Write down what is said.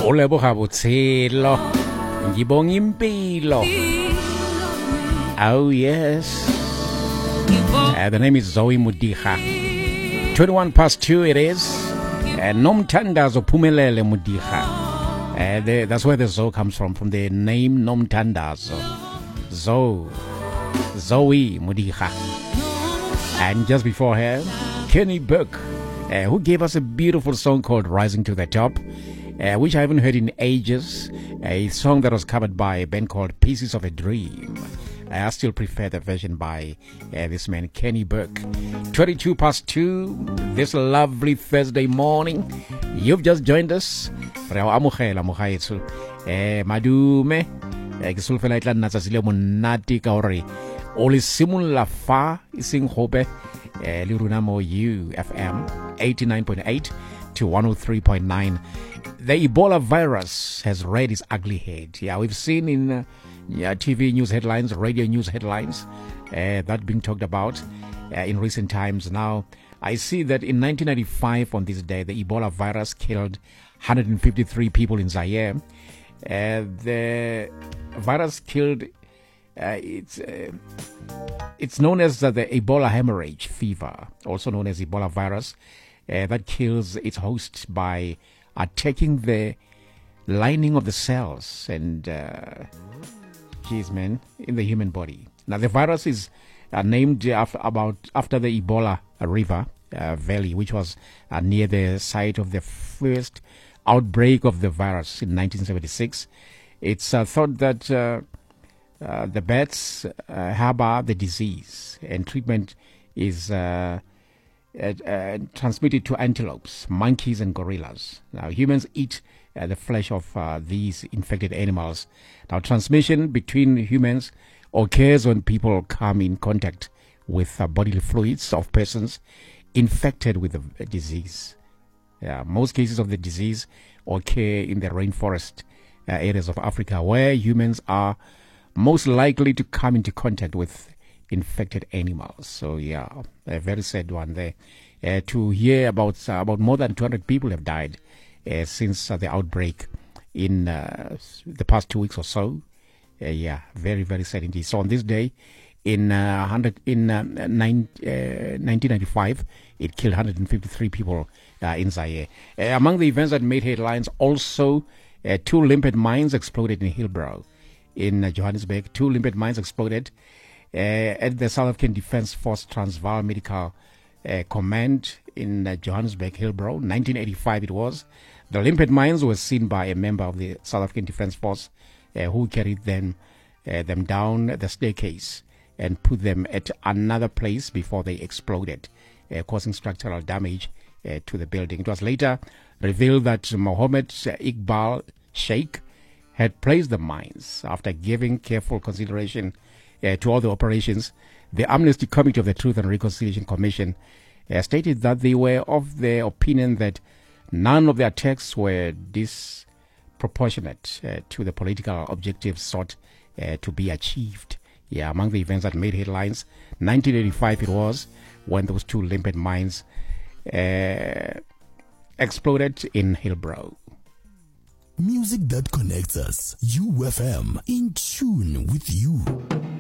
Oleboga botshelo, ngibonga impilo. Oh yes. The name is Zoe Mudiga. 21 past 2 it is. Nomthandazo Phumelele Mudiga. That's where the Zoe comes from the name Nomthandazo. Zoe Mudiga. And just before her, Kenny Burke, who gave us a beautiful song called Rising to the Top, which I haven't heard in ages. A song that was covered by a band called Pieces of a Dream. I still prefer the version by this man, Kenny Burke. 22 past 2, this lovely Thursday morning. You've just joined us. Madume, ke solfela itla nna tsatsile monate ka hore o le simolla fa iseng hope le runa mo UFM 89.8 to 103.9. The Ebola virus has reared its ugly head. Yeah, we've seen in TV news headlines, radio news headlines, that being talked about in recent times. Now, I see that in 1995, on this day, the Ebola virus killed 153 people in Zaire. The virus killed, it's known as the Ebola hemorrhage fever, also known as Ebola virus, that kills its host by attacking the lining of the cells and, in the human body. Now, the virus is named after the Ebola River Valley, which was near the site of the first outbreak of the virus in 1976. It's thought that the bats harbor the disease, and treatment is transmitted to antelopes, monkeys, and gorillas. Now, humans eat the flesh of these infected animals. Now, transmission between humans occurs when people come in contact with bodily fluids of persons infected with the disease. Most cases of the disease occur in the rainforest areas of Africa, where humans are most likely to come into contact with infected animals. So, a very sad one there. To hear about more than 200 people have died since the outbreak in the past 2 weeks or so. Very, very sad indeed. So on this day, in 1995, it killed 153 people in Zaire. Among the events that made headlines, also 2 limpet mines exploded in Hillbrow in Johannesburg. 2 limpet mines exploded at the South African Defence Force Transvaal Medical Command in Johannesburg, Hillbrow. 1985 it was. The limpet mines were seen by a member of the South African Defence Force who carried them down the staircase and put them at another place before they exploded, causing structural damage to the building. It was later revealed that Mohammed Iqbal Sheikh had placed the mines after giving careful consideration to all the operations. The Amnesty Committee of the Truth and Reconciliation Commission stated that they were of the opinion that none of the attacks were disproportionate to the political objectives sought to be achieved. Among the events that made headlines, 1985 it was, when those 2 limpet mines exploded in Hillbrow. Music that connects us. UFM, in tune with you.